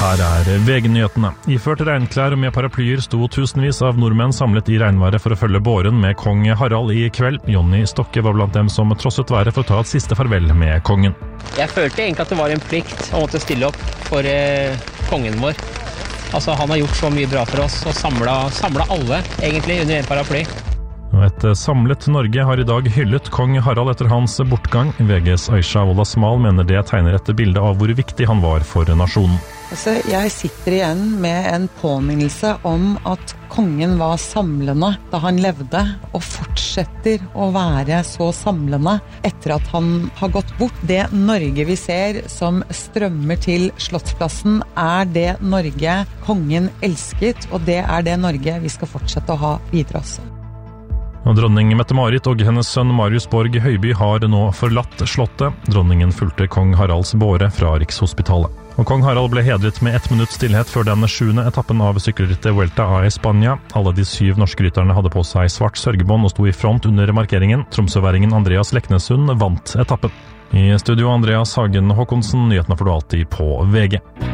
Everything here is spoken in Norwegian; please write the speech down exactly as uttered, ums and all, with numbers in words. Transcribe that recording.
Her er V G-nyhetene. Iført regnklær og med paraplyer sto tusenvis av nordmenn samlet i regnværet for å følge båren med kong Harald i kveld. Jonny Stokke var blant dem som trosset været for å ta et siste farvel med kongen. Jeg følte egentlig at det var en plikt å måtte stille opp for eh, kongen vår. Altså, han har gjort så mye bra for oss og samlet, samlet alle egentlig under en paraply. Et samlet Norge har i dag hyllet kong Harald etter hans bortgang. V G's Aisha Wolasmal mener det tegner et bilde av hvor viktig han var for nasjonen. Altså, jeg sitter igjen med en påminnelse om at kongen var samlende da han levde, og fortsetter å være så samlende etter at han har gått bort. Det Norge vi ser som strømmer til Slottsplassen er det Norge kongen elsket, og det er det Norge vi skal fortsette å ha videre også. Og dronning Mette-Marit og hennes sønn Marius Borg Høiby har nå forlatt slottet. Dronningen fulgte kong Haralds båre fra Rikshospitalet. Og kong Harald ble hedret med ett minutts stillhet før den sjuende etappen av sykkelrittet Vuelta a España. Alle de syv norske rytterne hadde på seg svart sørgebånd og sto i front under markeringen. Tromsøværingen Andreas Leknessund vant etappen. I studio Andreas Hagen Håkonsen, nyhetene får du alltid på V G.